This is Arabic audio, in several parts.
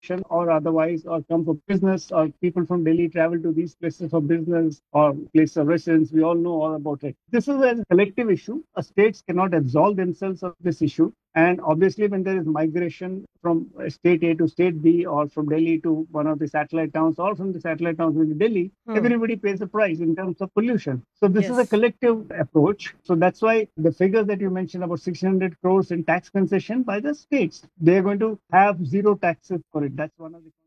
or otherwise, or come for business, or people from Delhi travel to these places for business or place of residence. We all know all about it. This is a collective issue. States cannot absolve themselves of this issue. And obviously, when there is migration from state A to state B, or from Delhi to one of the satellite towns, or from the satellite towns to Delhi, everybody pays a price in terms of pollution. So this is a Yes. collective approach. So that's why the figures that you mentioned about 600 crores in tax concession by the states, they're going to have zero taxes for it. That's one of the.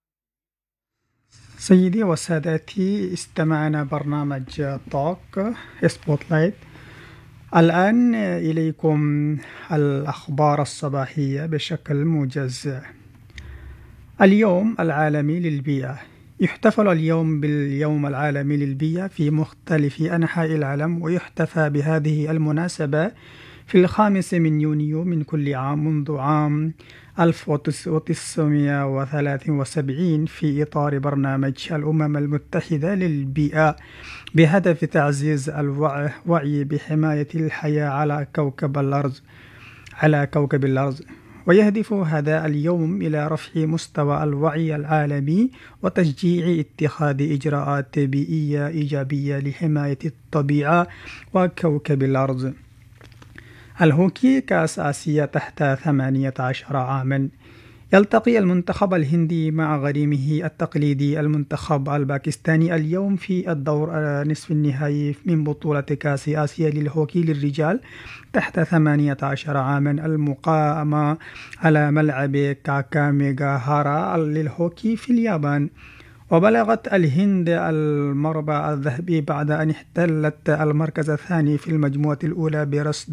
سيدي وسادتي، استمعنا برنامج توك سبوت لايت. الآن إليكم الأخبار الصباحية بشكل موجز. اليوم العالمي للبيئة. يحتفل اليوم باليوم العالمي للبيئة في مختلف أنحاء العالم، ويحتفى بهذه المناسبة في 5 من يونيو من كل عام منذ عام 1973 في إطار برنامج الأمم المتحدة للبيئة، بهدف تعزيز الوعي بحماية الحياة على كوكب الأرض. ويهدف هذا اليوم إلى رفع مستوى الوعي العالمي وتشجيع اتخاذ إجراءات بيئية إيجابية لحماية الطبيعة وكوكب الأرض. الهوكي كأس آسيا تحت 18 عاما. يلتقي المنتخب الهندي مع غريمه التقليدي المنتخب الباكستاني اليوم في الدور نصف النهائي من بطولة كأس آسيا للهوكي للرجال تحت 18 عاما المقامة على ملعب كاكاميغاهارا للهوكي في اليابان. وبلغت الهند المربع الذهبي بعد أن احتلت المركز الثاني في المجموعة الأولى برصد